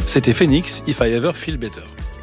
C'était Phoenix, If I Ever Feel Better.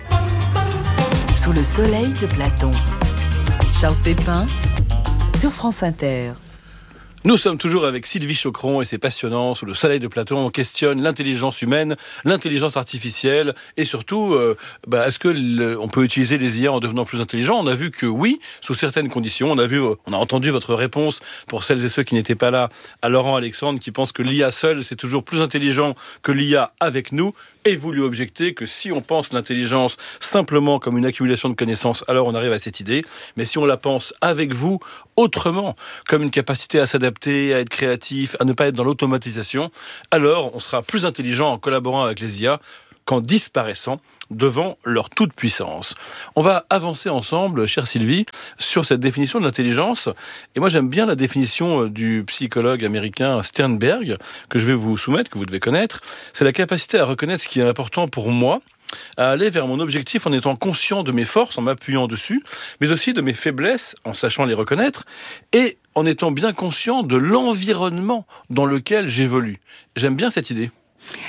Sous le soleil de Platon. Charles Pépin sur France Inter. Nous sommes toujours avec Sylvie Choqueron et c'est passionnant. Sous le soleil de Platon, on questionne l'intelligence humaine, l'intelligence artificielle et surtout, est-ce que on peut utiliser les IA en devenant plus intelligent ? On a vu que oui, sous certaines conditions. On a entendu votre réponse pour celles et ceux qui n'étaient pas là à Laurent Alexandre qui pense que l'IA seule c'est toujours plus intelligent que l'IA avec nous. Et vous lui objectez que si on pense l'intelligence simplement comme une accumulation de connaissances, alors on arrive à cette idée. Mais si on la pense avec vous autrement, comme une capacité à s'adapter, à être créatif, à ne pas être dans l'automatisation, alors on sera plus intelligent en collaborant avec les IA qu'en disparaissant devant leur toute-puissance. On va avancer ensemble, chère Sylvie, sur cette définition de l'intelligence. Et moi, j'aime bien la définition du psychologue américain Sternberg, que je vais vous soumettre, que vous devez connaître. C'est la capacité à reconnaître ce qui est important pour moi, à aller vers mon objectif en étant conscient de mes forces, en m'appuyant dessus, mais aussi de mes faiblesses, en sachant les reconnaître, et en étant bien conscient de l'environnement dans lequel j'évolue. J'aime bien cette idée.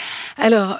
Alors,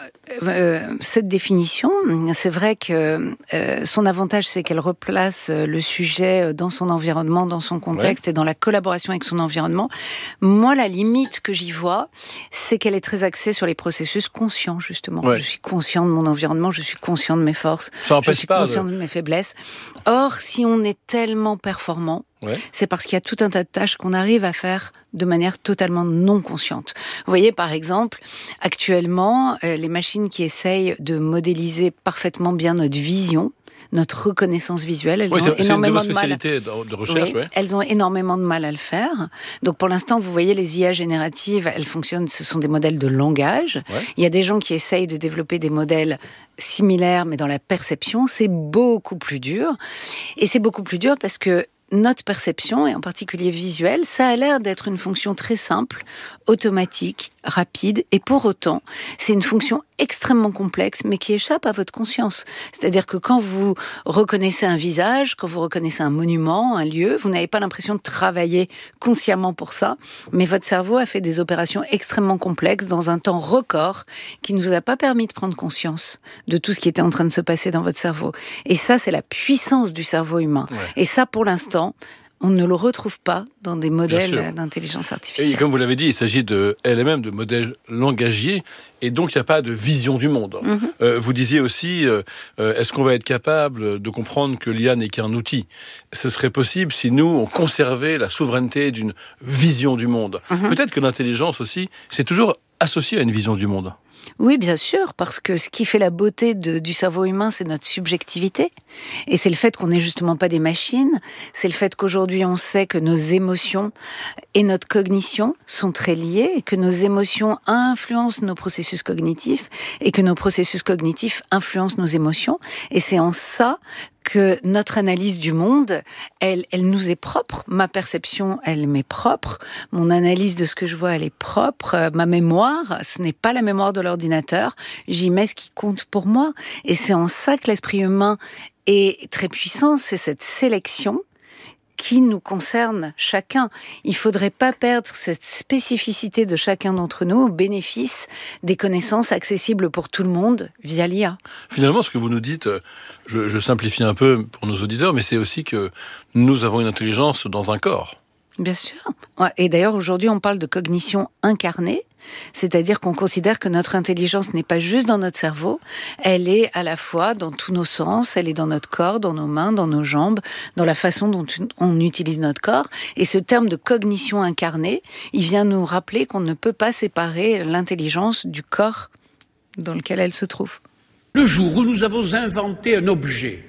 cette définition, c'est vrai que son avantage, c'est qu'elle replace le sujet dans son environnement, dans son contexte et dans la collaboration avec son environnement. Moi, la limite que j'y vois, c'est qu'elle est très axée sur les processus conscients, justement. Ouais. Je suis conscient de mon environnement, je suis conscient de mes forces, je suis conscient de mes faiblesses. Or, si on est tellement performant, c'est parce qu'il y a tout un tas de tâches qu'on arrive à faire de manière totalement non consciente. Vous voyez, par exemple, actuellement, les machines qui essayent de modéliser parfaitement bien notre vision, notre reconnaissance visuelle, elles ont énormément de mal. De recherche, elles ont énormément de mal à le faire. Donc pour l'instant, vous voyez, les IA génératives, elles fonctionnent, ce sont des modèles de langage. Il y a des gens qui essayent de développer des modèles similaires, mais dans la perception, c'est beaucoup plus dur. Et c'est beaucoup plus dur parce que notre perception, et en particulier visuelle, ça a l'air d'être une fonction très simple, automatique, rapide, et pour autant, c'est une fonction extrêmement complexe, mais qui échappe à votre conscience. C'est-à-dire que quand vous reconnaissez un visage, quand vous reconnaissez un monument, un lieu, vous n'avez pas l'impression de travailler consciemment pour ça, mais votre cerveau a fait des opérations extrêmement complexes dans un temps record qui ne vous a pas permis de prendre conscience de tout ce qui était en train de se passer dans votre cerveau. Et ça, c'est la puissance du cerveau humain. Et ça, pour l'instant, on ne le retrouve pas dans des modèles d'intelligence artificielle. Et comme vous l'avez dit, il s'agit de LMM, de modèles langagiers, et donc il n'y a pas de vision du monde. Vous disiez aussi, est-ce qu'on va être capable de comprendre que l'IA n'est qu'un outil ? Ce serait possible si nous, on conservait la souveraineté d'une vision du monde. Peut-être que l'intelligence aussi, c'est toujours associé à une vision du monde. Oui, bien sûr, parce que ce qui fait la beauté du cerveau humain, c'est notre subjectivité. Et c'est le fait qu'on n'est justement pas des machines. C'est le fait qu'aujourd'hui, on sait que nos émotions et notre cognition sont très liées, et que nos émotions influencent nos processus cognitifs, et que nos processus cognitifs influencent nos émotions. Et c'est en ça que notre analyse du monde, elle nous est propre. Ma perception, elle m'est propre. Mon analyse de ce que je vois, elle est propre. Ma mémoire, ce n'est pas la mémoire de l'ordinateur. J'y mets ce qui compte pour moi. Et c'est en ça que l'esprit humain est très puissant. C'est cette sélection qui nous concerne chacun. Il ne faudrait pas perdre cette spécificité de chacun d'entre nous au bénéfice des connaissances accessibles pour tout le monde via l'IA. Finalement, ce que vous nous dites, je simplifie un peu pour nos auditeurs, mais c'est aussi que nous avons une intelligence dans un corps. Bien sûr. Et d'ailleurs, aujourd'hui, on parle de cognition incarnée, c'est-à-dire qu'on considère que notre intelligence n'est pas juste dans notre cerveau, elle est à la fois dans tous nos sens, elle est dans notre corps, dans nos mains, dans nos jambes, dans la façon dont on utilise notre corps. Et ce terme de cognition incarnée, il vient nous rappeler qu'on ne peut pas séparer l'intelligence du corps dans lequel elle se trouve. Le jour où nous avons inventé un objet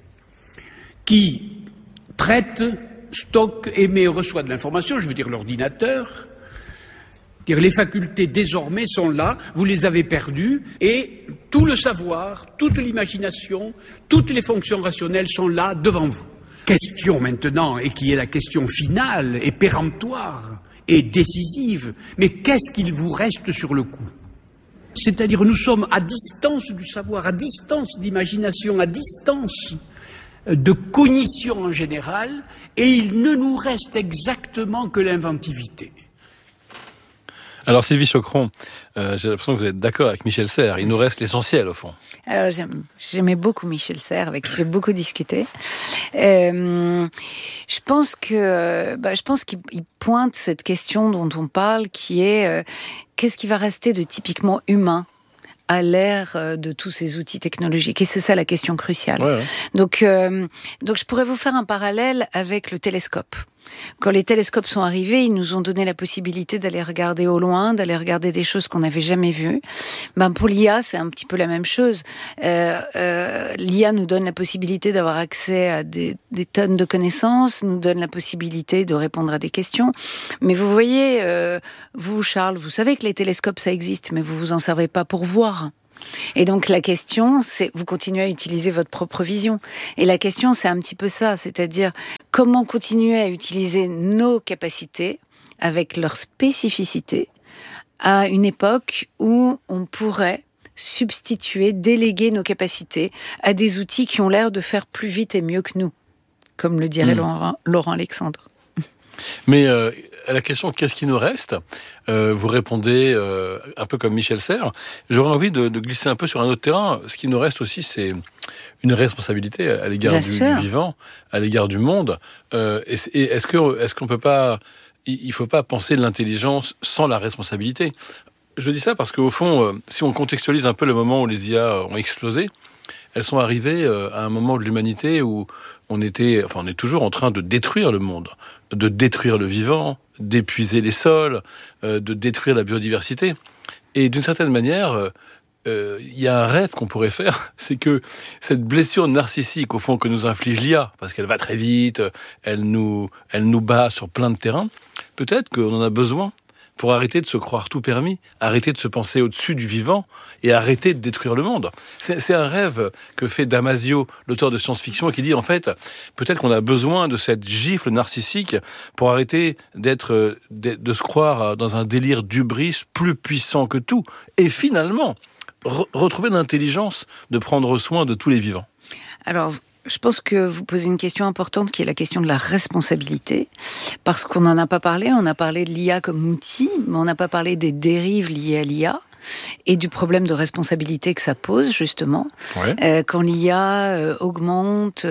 qui traite, stocke, émet et reçoit de l'information, je veux dire l'ordinateur, les facultés désormais sont là, vous les avez perdues, et tout le savoir, toute l'imagination, toutes les fonctions rationnelles sont là devant vous. Question maintenant, et qui est la question finale et péremptoire et décisive, mais qu'est-ce qu'il vous reste sur le coup ? C'est-à-dire nous sommes à distance du savoir, à distance d'imagination, à distance de cognition en général, et il ne nous reste exactement que l'inventivité. Alors Sylvie Choqueron, j'ai l'impression que vous êtes d'accord avec Michel Serres. Il nous reste l'essentiel au fond. Alors j'aimais beaucoup Michel Serres, avec qui j'ai beaucoup discuté. Je pense qu'il pointe cette question dont on parle, qui est qu'est-ce qui va rester de typiquement humain à l'ère de tous ces outils technologiques. Et c'est ça la question cruciale. Ouais. Donc je pourrais vous faire un parallèle avec le télescope. Quand les télescopes sont arrivés, ils nous ont donné la possibilité d'aller regarder au loin, d'aller regarder des choses qu'on n'avait jamais vues. Pour l'IA, c'est un petit peu la même chose. L'IA nous donne la possibilité d'avoir accès à des tonnes de connaissances, nous donne la possibilité de répondre à des questions. Mais vous voyez, vous, Charles, vous savez que les télescopes, ça existe, mais vous vous en servez pas pour voir. Et donc la question, c'est, vous continuez à utiliser votre propre vision. Et la question, c'est un petit peu ça, c'est-à-dire comment continuer à utiliser nos capacités avec leur spécificité à une époque où on pourrait substituer, déléguer nos capacités à des outils qui ont l'air de faire plus vite et mieux que nous, comme le dirait Laurent Alexandre. Mais à la question « qu'est-ce qui nous reste ?», vous répondez un peu comme Michel Serres. J'aurais envie de glisser un peu sur un autre terrain. Ce qui nous reste aussi, c'est une responsabilité à l'égard du vivant, à l'égard du monde. Est-ce qu'on peut pas... Il ne faut pas penser l'intelligence sans la responsabilité. Je dis ça parce qu'au fond, si on contextualise un peu le moment où les IA ont explosé, elles sont arrivées à un moment de l'humanité où on est toujours en train de détruire le monde, de détruire le vivant, d'épuiser les sols, de détruire la biodiversité. Et d'une certaine manière, il y a un rêve qu'on pourrait faire, c'est que cette blessure narcissique, au fond, que nous inflige l'IA, parce qu'elle va très vite, elle nous bat sur plein de terrains, peut-être qu'on en a besoin pour arrêter de se croire tout permis, arrêter de se penser au-dessus du vivant et arrêter de détruire le monde. C'est un rêve que fait Damasio, l'auteur de science-fiction, qui dit en fait, peut-être qu'on a besoin de cette gifle narcissique pour arrêter de se croire dans un délire d'hubris plus puissant que tout, et finalement retrouver l'intelligence de prendre soin de tous les vivants. Alors, je pense que vous posez une question importante qui est la question de la responsabilité, parce qu'on n'en a pas parlé. On a parlé de l'IA comme outil, mais on n'a pas parlé des dérives liées à l'IA et du problème de responsabilité que ça pose, justement. Ouais. Quand l'IA augmente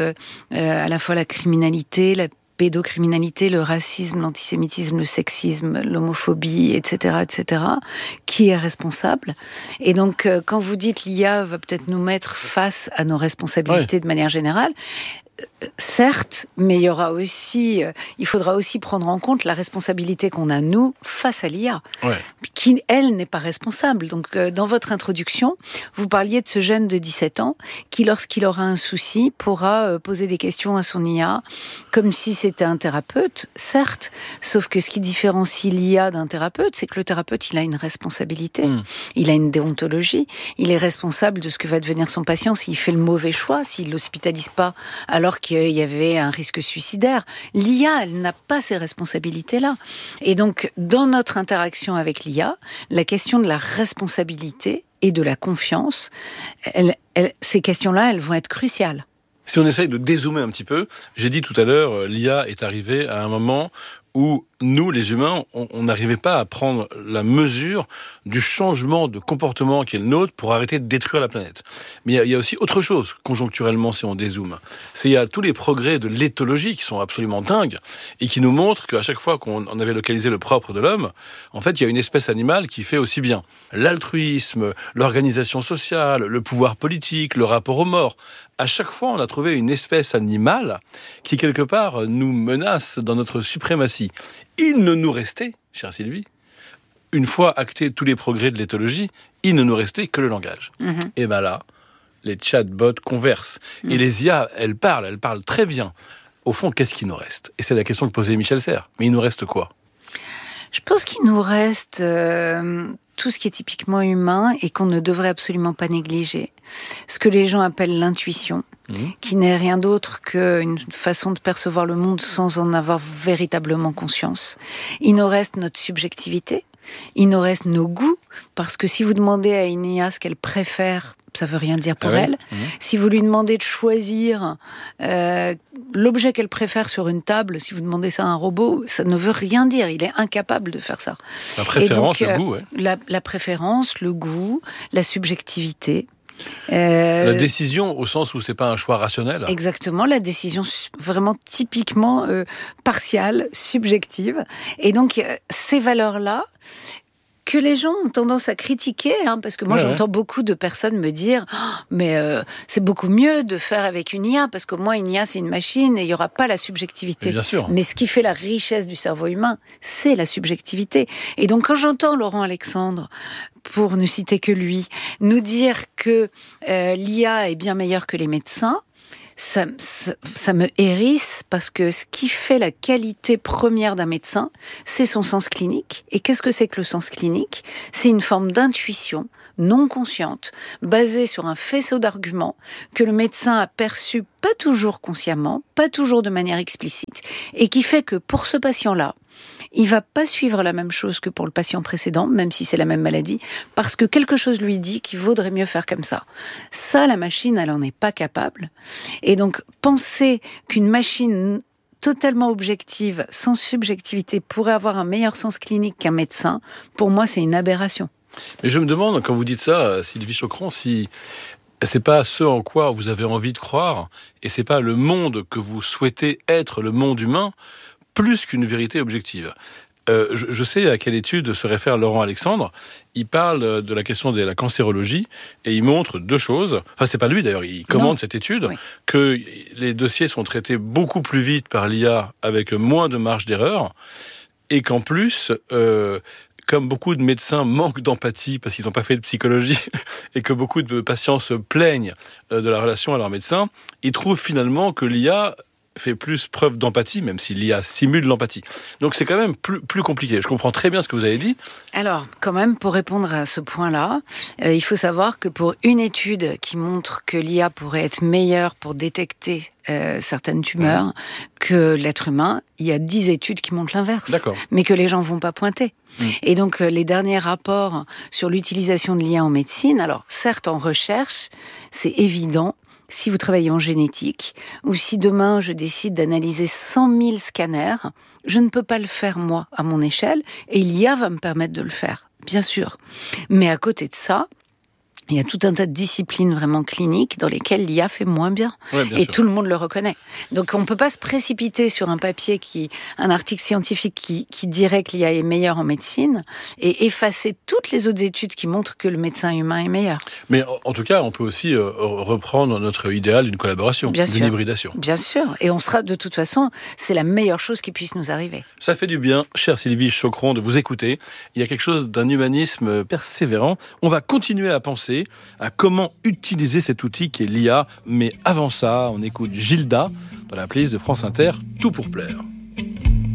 à la fois la criminalité, la pédocriminalité, le racisme, l'antisémitisme, le sexisme, l'homophobie, etc., qui est responsable? Et donc, quand vous dites l'IA va peut-être nous mettre face à nos responsabilités de manière générale, certes, mais il faudra aussi prendre en compte la responsabilité qu'on a, nous, face à l'IA, qui, elle, n'est pas responsable. Donc, dans votre introduction, vous parliez de ce jeune de 17 ans qui, lorsqu'il aura un souci, pourra poser des questions à son IA, comme si c'était un thérapeute, certes, sauf que ce qui différencie l'IA d'un thérapeute, c'est que le thérapeute, il a une responsabilité, il a une déontologie, il est responsable de ce que va devenir son patient s'il fait le mauvais choix, s'il l'hospitalise pas alors qu'il y avait un risque suicidaire. L'IA, elle n'a pas ces responsabilités-là. Et donc, dans notre interaction avec l'IA, la question de la responsabilité et de la confiance, ces questions-là, elles vont être cruciales. Si on essaye de dézoomer un petit peu, j'ai dit tout à l'heure, l'IA est arrivée à un moment où nous, les humains, on n'arrivait pas à prendre la mesure du changement de comportement qui est le nôtre pour arrêter de détruire la planète. Mais il y a aussi autre chose, conjoncturellement, si on dézoome. Il y a tous les progrès de l'éthologie qui sont absolument dingues et qui nous montrent qu'à chaque fois qu'on avait localisé le propre de l'homme, en fait, il y a une espèce animale qui fait aussi bien l'altruisme, l'organisation sociale, le pouvoir politique, le rapport aux morts. À chaque fois, on a trouvé une espèce animale qui, quelque part, nous menace dans notre suprématie. Il ne nous restait, chère Sylvie, une fois actés tous les progrès de l'éthologie, il ne nous restait que le langage. Et bien là, les chatbots conversent. Et les IA, elles parlent très bien. Au fond, qu'est-ce qui nous reste ? Et c'est la question que posait Michel Serres. Mais il nous reste quoi ? Je pense qu'il nous reste tout ce qui est typiquement humain et qu'on ne devrait absolument pas négliger. Ce que les gens appellent l'intuition, qui n'est rien d'autre qu'une façon de percevoir le monde sans en avoir véritablement conscience. Il nous reste notre subjectivité, Il nous reste nos goûts, parce que si vous demandez à une IA ce qu'elle préfère, ça veut rien dire pour elle. Si vous lui demandez de choisir l'objet qu'elle préfère sur une table, si vous demandez ça à un robot, ça ne veut rien dire. Il est incapable de faire ça. La préférence, le goût, la préférence, le goût, la subjectivité. La décision au sens où c'est pas un choix rationnel. Exactement, la décision vraiment typiquement partiale, subjective. Et donc, ces valeurs-là, que les gens ont tendance à critiquer, parce que moi j'entends beaucoup de personnes me dire mais c'est beaucoup mieux de faire avec une IA, parce qu'au moins une IA c'est une machine et il n'y aura pas la subjectivité. Bien sûr. Mais ce qui fait la richesse du cerveau humain, c'est la subjectivité. Et donc quand j'entends Laurent Alexandre, pour ne citer que lui, nous dire que l'IA est bien meilleure que les médecins, ça me hérisse, parce que ce qui fait la qualité première d'un médecin, c'est son sens clinique. Et qu'est-ce que c'est que le sens clinique ? C'est une forme d'intuition non consciente, basée sur un faisceau d'arguments que le médecin a perçu pas toujours consciemment, pas toujours de manière explicite, et qui fait que pour ce patient-là, il va pas suivre la même chose que pour le patient précédent, même si c'est la même maladie, parce que quelque chose lui dit qu'il vaudrait mieux faire comme ça. Ça, la machine, elle en est pas capable. Et donc, penser qu'une machine totalement objective, sans subjectivité, pourrait avoir un meilleur sens clinique qu'un médecin, pour moi, c'est une aberration. Mais je me demande, quand vous dites ça, Sylvie Choqueron, si c'est pas ce en quoi vous avez envie de croire, et c'est pas le monde que vous souhaitez être, le monde humain, plus qu'une vérité objective. Je sais à quelle étude se réfère Laurent Alexandre. Il parle de la question de la cancérologie et il montre deux choses. Enfin, c'est pas lui d'ailleurs, il commande cette étude, que les dossiers sont traités beaucoup plus vite par l'IA avec moins de marge d'erreur, et qu'en plus, comme beaucoup de médecins manquent d'empathie parce qu'ils n'ont pas fait de psychologie et que beaucoup de patients se plaignent de la relation à leur médecin, ils trouvent finalement que l'IA fait plus preuve d'empathie, même si l'IA simule l'empathie. Donc c'est quand même plus compliqué. Je comprends très bien ce que vous avez dit. Alors, quand même, pour répondre à ce point-là, il faut savoir que pour une étude qui montre que l'IA pourrait être meilleure pour détecter certaines tumeurs que l'être humain, il y a 10 études qui montrent l'inverse. D'accord. Mais que les gens vont pas pointer. Et donc, les derniers rapports sur l'utilisation de l'IA en médecine, alors certes en recherche, c'est évident. Si vous travaillez en génétique, ou si demain je décide d'analyser 100 000 scanners, je ne peux pas le faire moi, à mon échelle, et l'IA va me permettre de le faire, bien sûr. Mais à côté de ça, il y a tout un tas de disciplines vraiment cliniques dans lesquelles l'IA fait moins bien. Et tout le monde le reconnaît. Donc on ne peut pas se précipiter sur un papier, un article scientifique qui dirait que l'IA est meilleure en médecine et effacer toutes les autres études qui montrent que le médecin humain est meilleur. Mais en tout cas, on peut aussi reprendre notre idéal d'une collaboration, d'une hybridation. Bien sûr. Et on sera, de toute façon, c'est la meilleure chose qui puisse nous arriver. Ça fait du bien, chère Sylvie Choqueron, de vous écouter. Il y a quelque chose d'un humanisme persévérant. On va continuer à penser à comment utiliser cet outil qui est l'IA. Mais avant ça, on écoute Gilda dans la playlist de France Inter, Tout pour plaire.